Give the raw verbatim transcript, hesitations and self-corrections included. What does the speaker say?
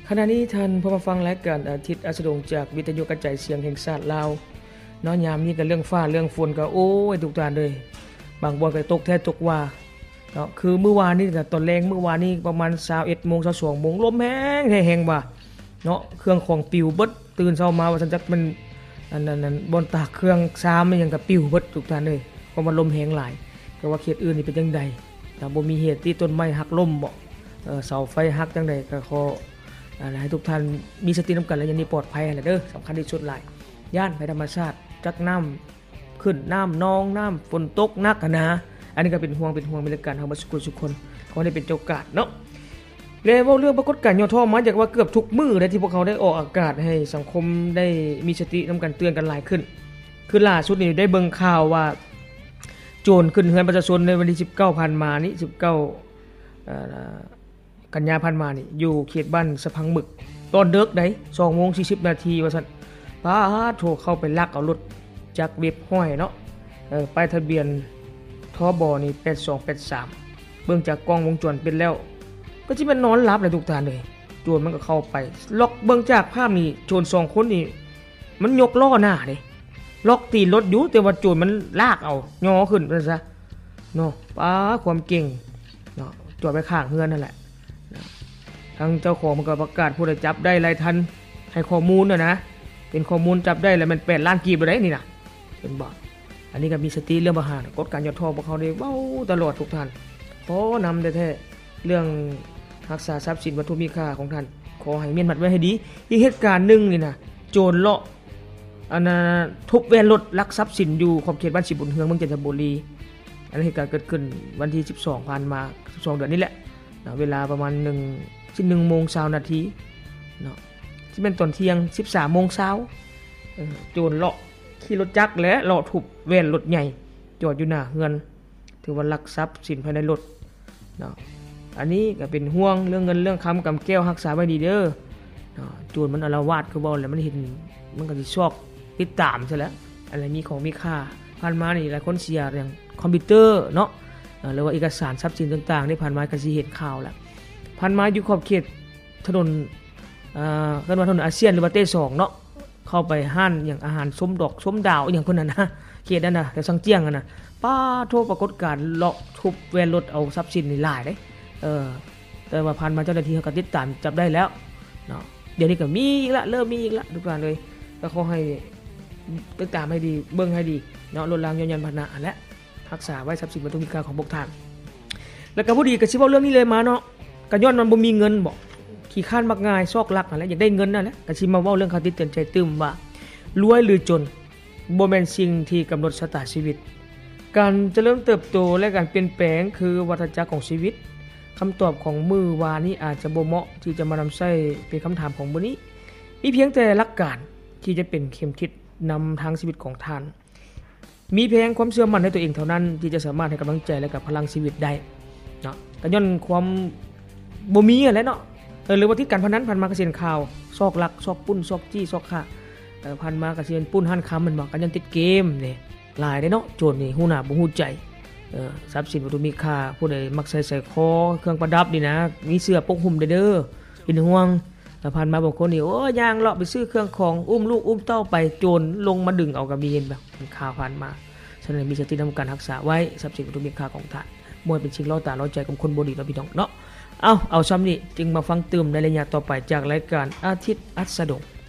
ขณะนี้ท่านผู้ฟังรายการอาทิตย์อัสดงจากวิทยุกระจายเสียงแห่งชาติลาวเนาะยามนี้ก็เรื่องฟ้าเรื่องฝนก็โอ้ยทุกท่านเลยบางบ่อนก็ตกแท้ตกว่าเนาะคือเมื่อวานนี้ก็ตอนแรงเมื่อวานนี้ประมาณ ยี่สิบเอ็ดโมง ยี่สิบสองโมงลมแห้งแห้งว่าเนาะเครื่องของปิวเบิดตื่นเช้ามาว่าซั่นจักมันอันนั้นๆบ่อนตากเครื่องซามมันยังก็ปิวเบิดทุกท่านเลยเพราะมันลมแห้งหลายก็ว่าเขตอื่นนี่เป็นจังได๋ถ้าบ่มีเหตุที่ต้นไม้หักล้มบ่เออเสาไฟหักจังได๋ก็ขอให้ทุกท่านมีสตินำกันและอย่างนี้ปลอดภัยแหละเด้อสำคัญที่สุดหลายย่านภัยธรรมชาติจักน้ำขึ้นน้ำนองน้ำฝนตกหนักนะอันนี้ก็เป็นห่วงเป็นห่วงบรรยากาศเฮาบ่สุขทุกคนขอได้เป็นเจ้ากาดเนาะแล้วเว้าเรื่องปรากฏการณ์ย่อท้อมาจากว่าเกือบทุกมื้อที่พวกเขาได้ออกอากาศให้สังคมได้มีสตินำกันเตือนกันหลายขึ้นคือล่าสุดนี่ได้เบิ่งข่าวว่าโจรขึ้นเฮือนประชาชนในวันที่สิบเก้าผ่านมานี้สิบเก้าเอ่อกันยาพันมานี่อยู่เขตบ้านสะพังหมึกตอนดึกได้ สองโมงสี่สิบ นาทีว่าซั่นป้าโทรเข้าไปลักเอารถจักรเว็บห้อยเนาะเออป้ายทะเบียนทบนี่แปดสองแปดสามเบิ่งจากกล้องวงจรปิดแล้วก็สิมันนอนหลับเลยทุกท่านเลยโจรมันก็เข้าไปล็อกเบิ่งจากภาพนี่โจรสองคนนี่มันยกล้อหน้าเด้ล็อกตีรถอยู่แต่ว่าโจรมันลากเอาย่อขึ้นว่าซะเนาะป้าความเก่งเนาะจอดไว้ข้างเฮือนนั่นแหละทางเจ้าของมันก็ประกาศผู้ใดจับได้รายทันให้ข้อมูลน่ะนะเป็นข้อมูลจับได้แล้วมันแปดล้านกีบได้นี่น่ะเป็นบ่อันนี้ก็มีสติเรื่องบ่หากฎการย่อท้อพวกเขาได้เว้าตลอดทุกท่านขอนำแท้ๆเรื่องรักษาทรัพย์สินวัตถุมีค่าของท่านขอให้เมียนมัดไว้ให้ดีอีกเหตุการณ์นึงนี่น่ะโจรเลาะอันน่ะทุบแว่นรถลักทรัพย์สินอยู่ขอบเขตบ้านสิบุญเฮืองเมืองจันทบุรีอันนี้เหตุการณ์เกิดขึ้นวันที่สิบสองผ่านมาสิบสองเดือนนี้แหละเวลาประมาณหนึ่ง หนึ่งโมงเช้านาทีเนาะที่เป็นตอนเที่ยง สิบสามโมงเช้าเออโจรเลาะขี่รถจักรและเลาะทุบแว่นรถใหญ่จอดอยู่หน้าเฮือนถือว่าลักทรัพย์สินภายในรถเนาะอันนี้ก็เป็นห่วงเรื่องเงินเรื่องคำกำแก้วรักษาไว้ดีเด้อเนาะโจรมันอาละวาดคือบ่แล้วมันเห็นมันก็สิชอบติดตามซะแล้วอะไรมีของมีค่าผ่านมานี่หลายคนเสียอย่างคอมพิวเตอร์เนาะหรือว่าเอกสารทรัพย์สินต่างๆที่ผ่านมาก็สิเห็นข่าวแล้วผ่านมาอยู่ขอบเขตถนนอ่ากันว่าถนนอาเซียนหรือว่าเต้สองเนาะเข้าไปห้านอย่างอาหารส้มดอกส้มดาวอย่างคนนั้นนะเขตนั้นน่ะแต่สังเจียงกันน่ะป้าโทรปรากฏการณ์เลาะทุบแว่นรถเอาทรัพย์สินนี่หลายเด้เออแต่ว่าผ่านมาเจ้าหน้าที่เขาก็ติดตามจับได้แล้วเนาะเดี๋ยวนี้ก็มีอีกละเริ่มมีอีกละทุกการเลยก็ขอให้ติดตามให้ดีเบิ่งให้ดีเนาะลดละยันยันพนะและรักษาไว้ทรัพย์สินวัตถุมีค่าของพวกท่านแล้วก็พอดีก็สิเว้าเรื่องนี้เลยมาเนาะก็ย้อนมันบ่มีเงินบ่ขี้คร้านมักง่ายซอกลักนั่นแหละอยากได้เงินนั่นแหละก็สิมาเว้าเรื่องคติเตือนใจตึมว่ารวยหรือจนบ่แม่นสิ่งที่กำหนดชะตาชีวิตการเจริญเติบโตและการเปลี่ยนแปลงคือวัฏจักรของชีวิตคำตอบของมื้อวานนี้อาจจะบ่เหมาะที่จะมานำใช้เป็นคำถามของมื้อนี้มีเพียงแต่หลักการที่จะเป็นเข็มทิศนำทางชีวิตของท่านมีเพียงความเชื่อมั่นในตัวเองเท่านั้นที่จะสามารถให้กำลังใจและกับพลังชีวิตได้เนาะก็ย้อนความบ่มีอ่ะแหละเนาะเออหรือว่าที่การพนันผ่านมาก็เสียนข่าวซอกลักซอกปุ้นซอกจี้ซอกค่าเอ่อผ่านมาก็เสียนปุ้นหันคำมันบอกกันยันติดเกมนี่หลายได้เนาะโจรนี่ฮู้หน้าบ่ฮู้ใจเออทรัพย์สินวัตถุมีค่าผู้ใดมักใส่ใส่คอเครื่องประดับนี่นะมีเสื้อปกหุ้มเด้อเป็นห่วงแต่ผ่านมาบางคนนี่โอ้ย่างเลาะไปซื้อเครื่องของอุ้มลูกอุ้มเต้าไปโจรลงมาดึงเอาก็มีเห็นแบบข่าวผ่านมาฉะนั้นมีสตินำการรักษาไว้ทรัพย์สินวัตถุมีค่าของท่านบ่ให้เป็นสิ่งล่อตาล่อใจของคนบ่ดีเนาะพี่น้องเนาะเอาเอาซ้ำนี่จึงมาฟังเติมในระยะต่อไปจากรายการอาทิตย์อัสดง